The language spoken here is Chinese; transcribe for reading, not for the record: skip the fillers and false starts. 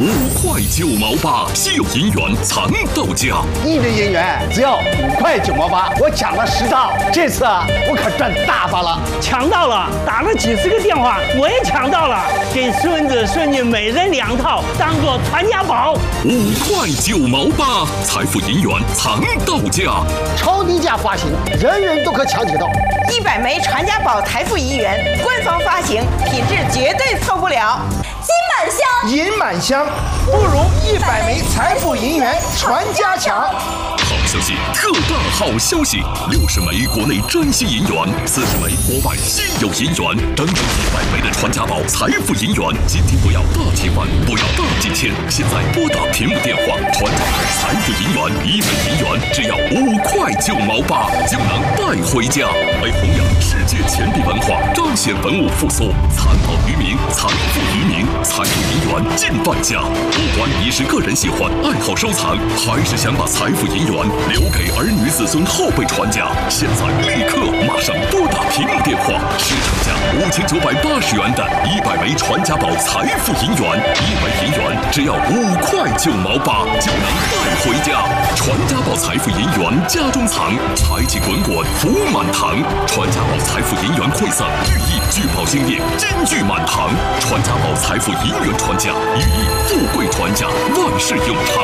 5块9毛8，稀有银元藏到家。 一人银元只要5块9毛8，我抢了10套，这次我可赚大发了！ 抢到了，打了几十个电话，我也抢到了，给孙子孙女每人2套，当做传家宝。 5块9毛8，财富银元藏到家， 超低价发行，人人都可抢几套。 100枚传家宝财富银元，官方发行，品质绝对错不了。 金满箱， 银满箱，不如100枚财富银元传家强。 好消息，特大好消息！60枚国内专息银元，40枚国外稀有银元，整整100枚的传家宝财富银元。今天不要大提款，不要大几千，现在拨打屏幕电话，传家宝财富银元1枚银元只要5块9毛8就能带回家。为弘扬世界钱币文化，彰显文物复苏，残宝于民，财富于民，财富银元尽万家。不管你是个人喜欢、爱好收藏，还是想把财富银元留给儿女子孙后辈传家，现在立刻马上拨打屏幕电话，市场价5980元的100枚传家宝财富银元，1枚银元只要5块9毛8就能带回家。传家宝财富银元家中藏，财气滚滚福满堂。传家宝财富银元馈赠，寓意聚宝兴业，金句满堂。传家宝财富银元传家，寓意富贵传家，万事永昌。